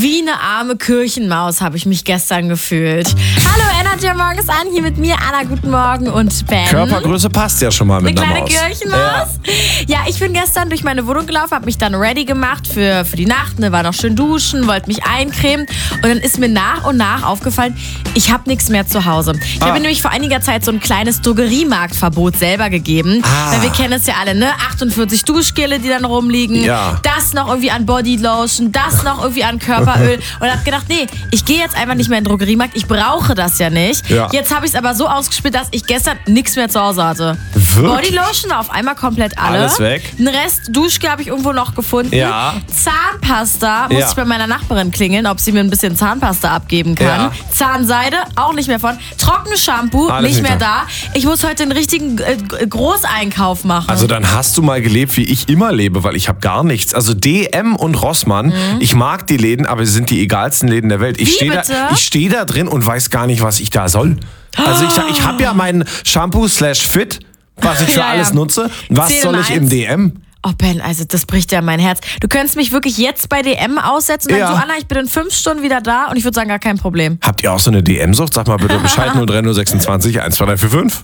Wie eine arme Kirchenmaus habe ich mich gestern gefühlt. Hallo Energy, morgen ist an, hier mit mir Anna, guten Morgen und Ben. Körpergröße passt ja schon mal mit einer Maus. Eine kleine Kirchenmaus. Ja, ich bin gestern durch meine Wohnung gelaufen, habe mich dann ready gemacht für die Nacht, war noch schön duschen, wollte mich eincremen und dann ist mir nach und nach aufgefallen, ich habe nichts mehr zu Hause. Ich habe mir nämlich vor einiger Zeit so ein kleines Drogeriemarktverbot selber gegeben, weil wir kennen es ja alle, ne? 48 Duschgele, die dann rumliegen, das noch irgendwie an Bodylotion, das noch irgendwie an Körperöl und habe gedacht, nee, ich gehe jetzt einfach nicht mehr in den Drogeriemarkt, ich brauche das ja nicht. Ja. Jetzt habe ich es aber so ausgespielt, dass ich gestern nichts mehr zu Hause hatte. Wirklich? Bodylotion war auf einmal komplett alle. Alles weg. Ein Rest Duschgel habe ich irgendwo noch gefunden. Ja. Zahnpasta muss ich bei meiner Nachbarin klingeln, ob sie mir ein bisschen Zahnpasta abgeben kann. Ja. Zahnseide auch nicht mehr von. Trockenshampoo nicht mehr da. Ich muss heute einen richtigen Großeinkauf machen. Also dann hast du mal gelebt, wie ich immer lebe, weil ich habe gar nichts. Also DM und Rossmann, ich mag die Läden, aber sie sind die egalsten Läden der Welt. Ich stehe da drin und weiß gar nicht, was ich da soll. Also ich habe ja meinen Shampoo/Fit, was ich für alles nutze. Was soll ich im DM? Oh Ben, also das bricht ja mein Herz. Du könntest mich wirklich jetzt bei DM aussetzen und sagen so, Anna, ich bin in 5 Stunden wieder da und ich würde sagen, gar kein Problem. Habt ihr auch so eine DM-Sucht? Sag mal bitte Bescheid, 03026 12345.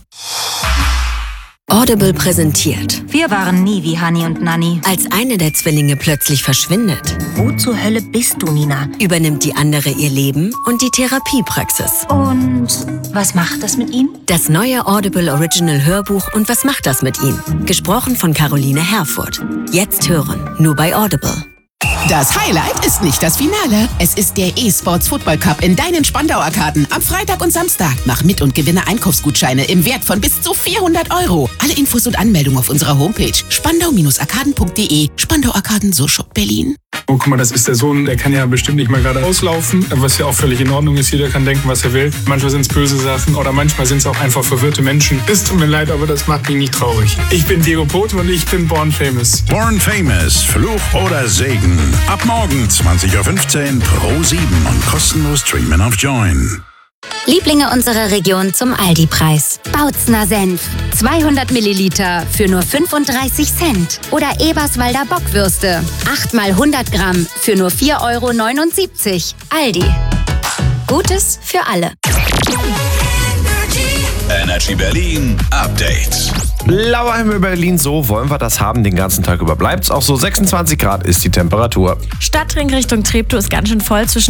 Audible präsentiert. Wir waren nie wie Hani und Nanni. Als eine der Zwillinge plötzlich verschwindet, Wo zur Hölle bist du, Nina? übernimmt die andere ihr Leben und die Therapiepraxis. Und was macht das mit ihm? Das neue Audible Original Hörbuch und was macht das mit ihm? Gesprochen von Caroline Herfurth. Jetzt hören, nur bei Audible. Das Highlight ist nicht das Finale. Es ist der eSports Football Cup in deinen Spandau-Arkaden am Freitag und Samstag. Mach mit und gewinne Einkaufsgutscheine im Wert von bis zu 400 €. Alle Infos und Anmeldungen auf unserer Homepage spandau-arkaden.de. Spandau-Arkaden, so shoppt Berlin. Oh, guck mal, das ist der Sohn, der kann ja bestimmt nicht mal gerade auslaufen, was ja auch völlig in Ordnung ist. Jeder kann denken, was er will. Manchmal sind es böse Sachen oder manchmal sind es auch einfach verwirrte Menschen. Es tut mir leid, aber das macht mich nicht traurig. Ich bin Diego Pote und ich bin Born Famous. Born Famous, Fluch oder Segen. Ab morgen 20:15 Uhr Pro7 und kostenlos streamen auf Join. Lieblinge unserer Region zum Aldi-Preis. Bautzner Senf. 200 Milliliter für nur 35 Cent. Oder Eberswalder Bockwürste. 8 mal 100 Gramm für nur 4,79 €. Aldi. Gutes für alle. Energy Berlin Update. Blauer Himmel Berlin, so wollen wir das haben. Den ganzen Tag über bleibt's auch so. 26 Grad ist die Temperatur. Stadtring Richtung Treptow ist ganz schön voll zwischen